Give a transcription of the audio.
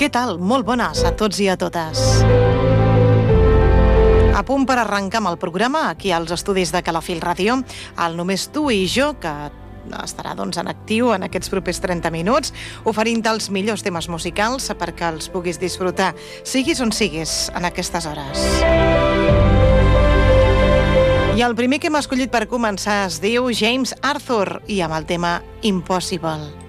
Què tal? Molt bones a tots i a totes. A punt per arrencar amb el programa, aquí als estudis de Calafell Ràdio, el Només tu i jo, que estarà en actiu en aquests propers 30 minuts, oferint-te els millors temes musicals perquè els puguis disfrutar, siguis on siguis, en aquestes hores. I el primer que hem escollit per començar es diu James Arthur i amb el tema Impossible.